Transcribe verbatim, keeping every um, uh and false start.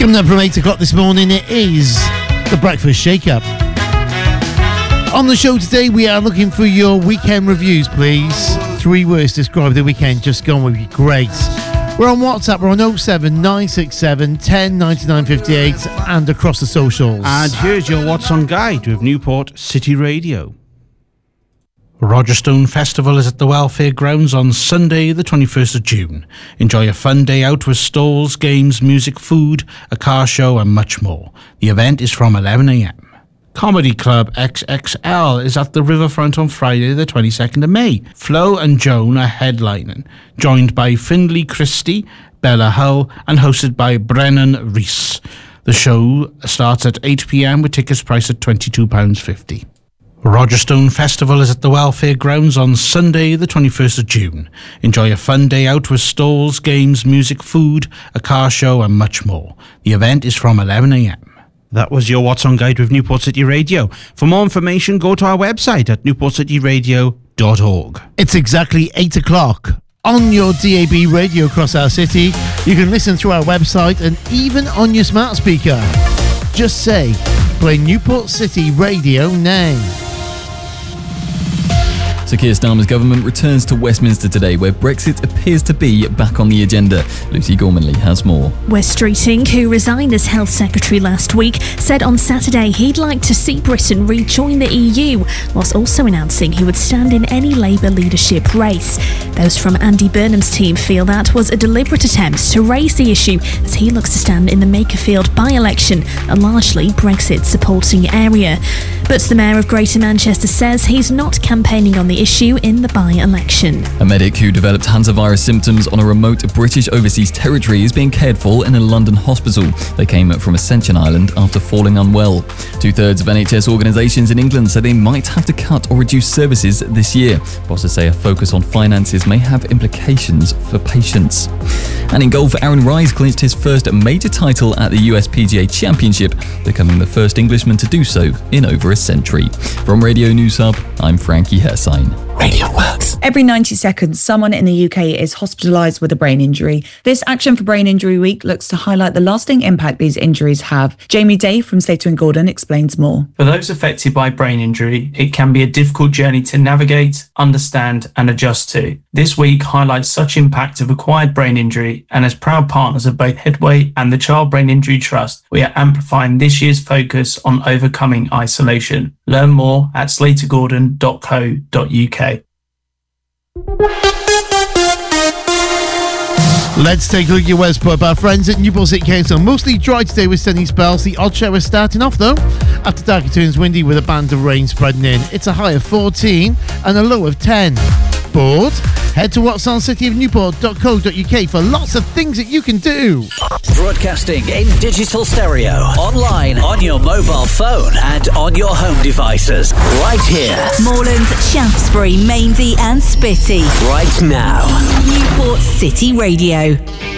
Coming up from eight o'clock this morning, it is the Breakfast Shake-Up. On the show today, we are looking for your weekend reviews, please. Three words to describe the weekend just gone would be great. We're on WhatsApp, we're on oh seven nine six seven, one oh nine nine five eight and across the socials. And here's your What's On guide with Newport City Radio. Rogerstone Festival is at the Welfare Grounds on Sunday the twenty-first of June. Enjoy a fun day out with stalls, games, music, food, a car show and much more. The event is from eleven a.m. Comedy Club X X L is at the Riverfront on Friday the twenty-second of May. Flo and Joan are headlining, joined by Findlay Christie, Bella Hull and hosted by Brennan Rees. The show starts at eight p.m. with tickets priced at twenty-two pounds fifty. Rogerstone Festival is at the Welfare Grounds on Sunday the twenty-first of June. Enjoy a fun day out with stalls, games, music, food, a car show and much more. The event is from eleven a.m. That was your What's On guide with Newport City Radio. For more information, go to our website at newport city radio dot org. It's exactly eight o'clock. On your D A B radio across our city, you can listen through our website and even on your smart speaker. Just say, play Newport City Radio now. So Keir Starmer's government returns to Westminster today, where Brexit appears to be back on the agenda. Lucy Gormanley has more. Wes Streeting, who resigned as Health Secretary last week, said on Saturday he'd like to see Britain rejoin the E U, whilst also announcing he would stand in any Labour leadership race. Those from Andy Burnham's team feel that was a deliberate attempt to raise the issue as he looks to stand in the Makerfield by-election, a largely Brexit-supporting area. But the Mayor of Greater Manchester says he's not campaigning on the issue in the by-election. A medic who developed hantavirus symptoms on a remote British overseas territory is being cared for in a London hospital. They came from Ascension Island after falling unwell. Two-thirds of N H S organisations in England say they might have to cut or reduce services this year. Bosses say a focus on finances may have implications for patients. And in golf, Aaron Rise clinched his first major title at the U S P G A Championship, becoming the first Englishman to do so in over a century. From Radio News Hub, I'm Frankie Hersine. Radio works. Every ninety seconds, someone in the U K is hospitalised with a brain injury. This Action for Brain Injury Week looks to highlight the lasting impact these injuries have. Jamie Day from Slater and Gordon explains more. For those affected by brain injury, it can be a difficult journey to navigate, understand and adjust to. This week highlights such impact of acquired brain injury, and as proud partners of both Headway and the Child Brain Injury Trust, we are amplifying this year's focus on overcoming isolation. Learn more at slater gordon dot co dot uk. Let's take a look at your weather report. Our friends at Newport City Council. Mostly dry today with sunny spells. The odd shower starting off though. After dark it turns windy with a band of rain spreading in. It's a high of fourteen and a low of ten. Bored? Head to what's on city of newport dot co dot uk for lots of things that you can do. Broadcasting in digital stereo, online, on your mobile phone and on your home devices. Right here. Moreland, Shaftesbury, Mainsey and Spitty. Right now. Newport City Radio.